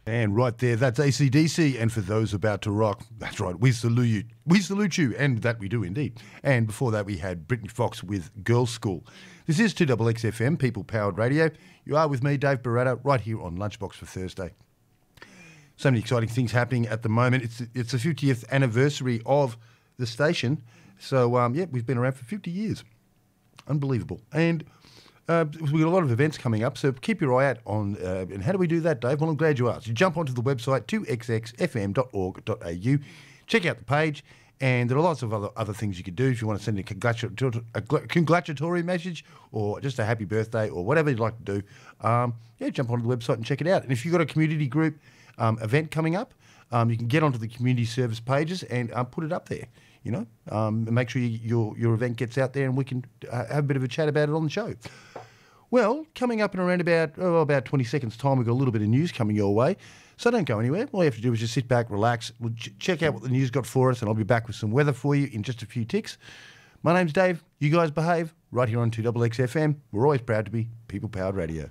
And right there, that's AC/DC. And for those about to rock, that's right, we salute you. We salute you, and that we do indeed. And before that, we had Brittany Fox with Girls' School. This is 2XXFM, People-Powered Radio. You are with me, Dave Beretta, right here on Lunchbox for Thursday. So many exciting things happening at the moment. It's the 50th anniversary of the station. So, we've been around for 50 years. Unbelievable. And we've got a lot of events coming up, so keep your eye out on... and how do we do that, Dave? Well, I'm glad you asked. You jump onto the website, 2xxfm.org.au, check out the page, and there are lots of other things you could do if you want to send a congratulatory message or just a happy birthday or whatever you'd like to do. Jump onto the website and check it out. And if you've got a community group event coming up, you can get onto the community service pages and put it up there. Make sure your event gets out there and we can have a bit of a chat about it on the show. Well, coming up in around about 20 seconds' time, we've got a little bit of news coming your way. So don't go anywhere. All you have to do is just sit back, relax. We'll check out what the news got for us, and I'll be back with some weather for you in just a few ticks. My name's Dave. You guys behave. Right here on 2XXFM. We're always proud to be People-Powered Radio.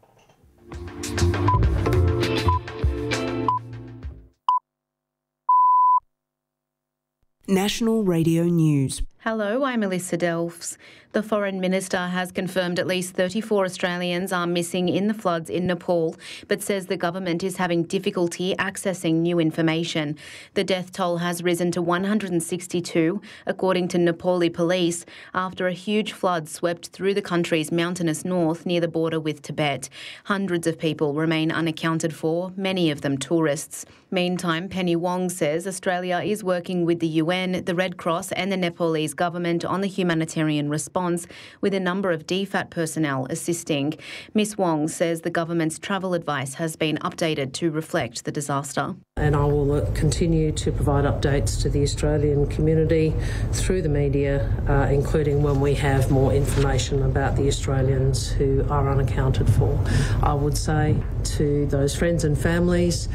National Radio News. Hello, I'm Alyssa Delfs. The Foreign Minister has confirmed at least 34 Australians are missing in the floods in Nepal, but says the government is having difficulty accessing new information. The death toll has risen to 162, according to Nepali police, after a huge flood swept through the country's mountainous north near the border with Tibet. Hundreds of people remain unaccounted for, many of them tourists. Meantime, Penny Wong says Australia is working with the UN, the Red Cross and the Nepalese government on the humanitarian response, with a number of DFAT personnel assisting. Ms Wong says the government's travel advice has been updated to reflect the disaster. And I will continue to provide updates to the Australian community through the media, including when we have more information about the Australians who are unaccounted for. I would say to those friends and families,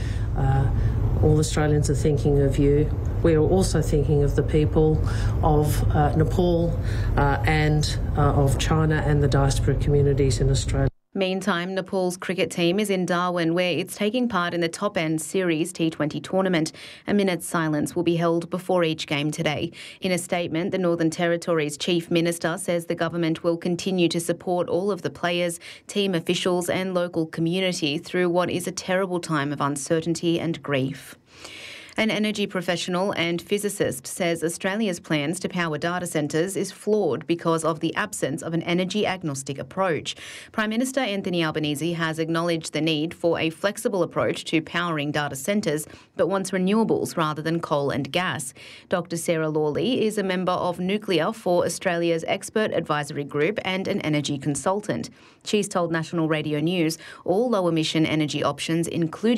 all Australians are thinking of you. We are also thinking of the people of Nepal and of China and the diaspora communities in Australia. Meantime, Nepal's cricket team is in Darwin, where it's taking part in the Top End Series T20 tournament. A minute's silence will be held before each game today. In a statement, the Northern Territory's Chief Minister says the government will continue to support all of the players, team officials and local community through what is a terrible time of uncertainty and grief. An energy professional and physicist says Australia's plans to power data centres is flawed because of the absence of an energy-agnostic approach. Prime Minister Anthony Albanese has acknowledged the need for a flexible approach to powering data centres, but wants renewables rather than coal and gas. Dr Sarah Lawley is a member of Nuclear for Australia's Expert Advisory Group and an energy consultant. She's told National Radio News all low-emission energy options, including